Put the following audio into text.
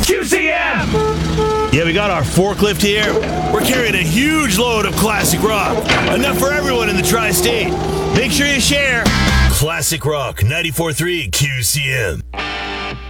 QCM! Yeah, we got our forklift here. We're carrying a huge load of classic rock. Enough for everyone in the tri-state. Make sure you share. Classic Rock 94.3 QCM.